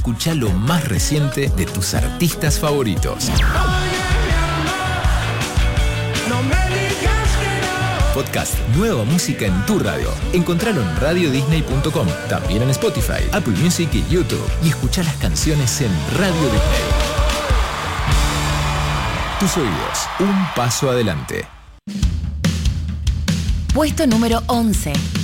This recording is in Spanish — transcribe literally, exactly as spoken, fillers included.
Escuchá lo más reciente de tus artistas favoritos. Podcast Nueva Música en tu radio. Encontralo en radio disney punto com, también en Spotify, Apple Music y YouTube. Y escuchá las canciones en Radio Disney. Tus oídos, un paso adelante. Puesto número once.